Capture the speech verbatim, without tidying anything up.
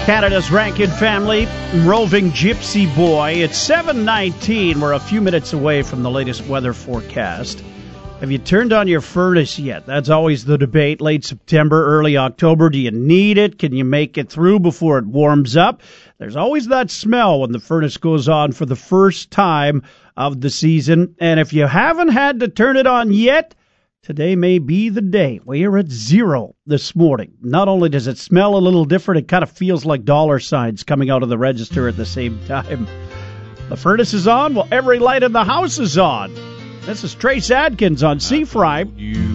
Canada's Rankin family, roving gypsy boy. It's seven nineteen. We're a few minutes away from the latest weather forecast. Have you turned on your furnace yet? That's always the debate. Late September, early October. Do you need it? Can you make it through before it warms up? There's always that smell when the furnace goes on for the first time of the season. And if you haven't had to turn it on yet, today may be the day. We are at zero this morning. Not only does it smell a little different, it kind of feels like dollar signs coming out of the register at the same time. The furnace is on. Well, every light in the house is on. This is Trace Adkins on C-Fry.